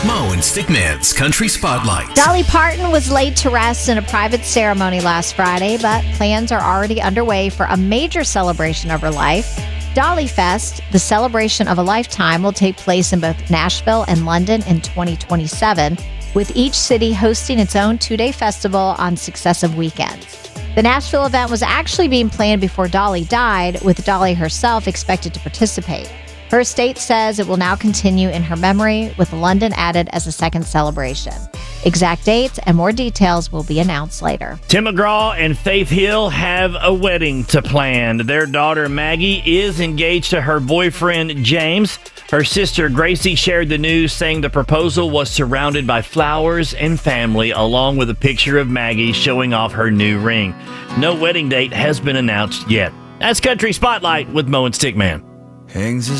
Mo and Stickman's Country Spotlight. Dolly Parton was laid to rest in a private ceremony last Friday, but plans are already underway for a major celebration of her life. Dolly Fest, the celebration of a lifetime, will take place in both Nashville and London in 2027, with each city hosting its own two-day festival on successive weekends. The Nashville event was actually being planned before Dolly died, with Dolly herself expected to participate. Her estate says it will now continue in her memory, with London added as a second celebration. Exact dates and more details will be announced later. Tim McGraw and Faith Hill have a wedding to plan. Their daughter Maggie is engaged to her boyfriend James. Her sister Gracie shared the news, saying the proposal was surrounded by flowers and family, along with a picture of Maggie showing off her new ring. No wedding date has been announced yet. That's Country Spotlight with Mo and Stickman. Hangs